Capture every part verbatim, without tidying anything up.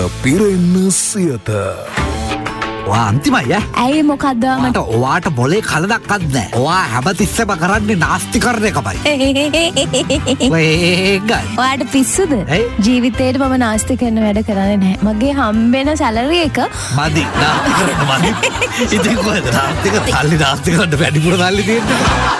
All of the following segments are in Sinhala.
පිරෙන්න සියත. ඔයා අන්තිමයි ඈ. ඇයි මොකද්ද? මට ඔයාට මොලේ කලදක්වත් නැහැ. ඔයා හැමතිස්සෙම කරන්නේ නාස්ති කරන එකමයි. ඔය ගල්. ඔයාට පිස්සුද? ජීවිතේට මම නාස්ති කරන වැඩ කරන්නේ නැහැ. මගේ හම්බෙන සැලරි එක මදි. නාස්ති කරන්න මදි. ඉතින් කොහෙද නාස්ති කරන්න සල්ලි නාස්ති කරන්න වැඩිපුර සල්ලි තියෙන්නේ?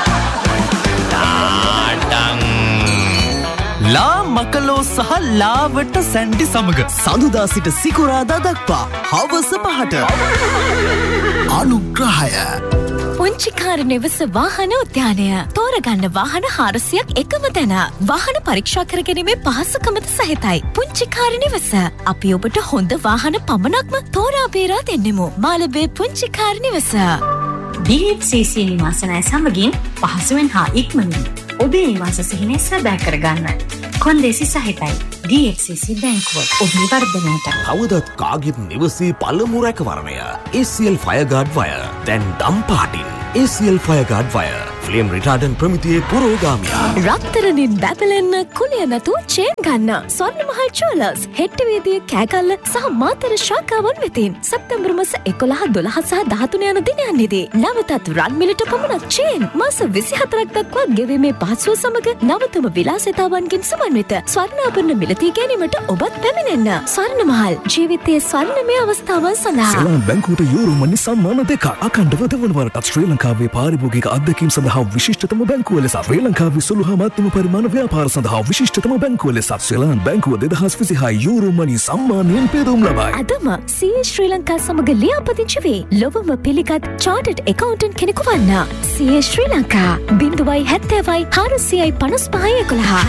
ලා මකලෝ සහ ලාවට සැන්ඩි සමග සඳුදා සිට සිකුරාදා දක්වා හවස පහට අනුග්‍රහය පුංචිකාර නිවස වාහන උද්‍යානය තෝරගන්න වාහන හාරසියක් එකම තැන වාහන පරීක්ෂා කරගැනීමේ පහසුකමද සහිතයි. පුංචිකාර නිවස අපි ඔබට හොඳ වාහන පමණක්ම තෝරා බේරා දෙන්නෙමු. මාළඹේ පුංචිකාර නිවස. ඩී එච් සී සී නිවාසනය සමගින් පහසුවෙන් හා ඉක්මනින් ඔබේ නිවාස සිහිනය සැබෑ කරගන්න. කොන්දේසි සහිතයි ඩී එච් සී සී බැංකුව ඔබේ වර්ධනයට. කවදත් කාගෙත් නිවසේ පළමු රැකවරණය ඒ සී එල් ෆයර්ගාඩ් වයර්. දැන් දම් පාටින් ඒ සී එල් ෆයර්ගාඩ් වයර්. ෆ්ලේම් රිටාඩන්ට් ප්‍රමිතියේ පුරෝගාමියා. රත්තරනින් බැබලෙන්න කුලිය නැතුව චේන් ගන්න. ස්වර්ණමහල් ජුවලර්ස් හෙට්ටිවේදිය කෑගල්ල සහ මාතර ශාඛාවන් වෙතින් සැප්තැම්බර් මාස එකොළහ දොළහ සහ දහතුන යන දිනයන්හිදී නවතත් රන් මිලට පමණක් චේන් මාස විසිහතරක් දක්වා ගෙවීමේ පහසුව සමග නවතම විලාසිතාවන්ගෙන් සමන්විත ස්වර්ණාභරණ මිලදී ගැනීමට ඔබත් පැමිණෙන්න. ස්වර්ණමහල් ජීවිතයේ ස්වර්ණමය අවස්ථාවන් සඳහා සෙලන් බැංකුවට යූරෝ මනි සම්මාන දෙකක් අඛණ්ඩව දෙවනවරටත් ශ්‍රී ලංකාවේ පාරිභෝගික අත්දැකීම් සඳහා විශිෂ්ටතම බැංකුව ලෙස ශ්‍රී ලංකාවේ සුළු හා මධ්‍යම පරිමාණ ව්‍යාපාර සඳහා විශිෂ්ටතම බැංකුව ලෙස සෙලන් බැංකුව දෙදහස් විසිහය යූරෝ මනි සම්මානයෙන් පෙරම් ලබයි. අදම සී ඒ ශ්‍රී ලංකා සමග ලියාපදිංචි වේ. ලොවම පිළිගත් චාර්ටර්ඩ් ඇකවුන්ටන්ට් කෙනෙකු වන්න. සී ඒ ශ්‍රී ලංකා බිංදුවයි හැත්තෑවයි හාරසියයි පනස් පහයි එකොළහ.